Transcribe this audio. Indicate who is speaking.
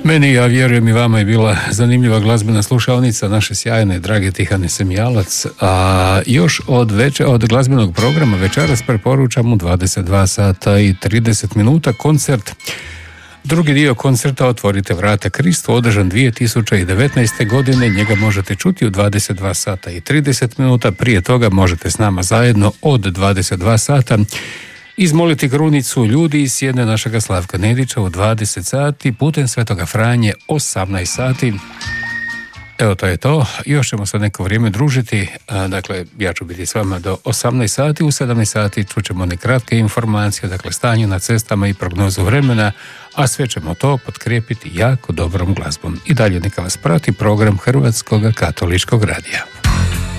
Speaker 1: Meni, ja vjerujem i vama, je bila zanimljiva glazbena slušalnica naše sjajne, drage Tihane Semijalac, a još od glazbenog programa večeras preporučam u 22 sata i 30 minuta koncert. Drugi dio koncerta Otvorite vrata Kristu, održan 2019. godine, njega možete čuti u 22 sata i 30 minuta, prije toga možete s nama zajedno od 22 sata izmoliti krunicu ljudi iz Sjedne našega Slavka Nedića u 20 sati, putem Svetoga Franje 18 sati. Evo, to je to. Još ćemo se neko vrijeme družiti. Dakle, ja ću biti s vama do 18 sati. U 17 sati čućemo nekratke informacije, dakle, stanju na cestama i prognozu vremena, a sve ćemo to potkrijepiti jako dobrom glazbom. I dalje neka vas prati program Hrvatskog katoličkog radija.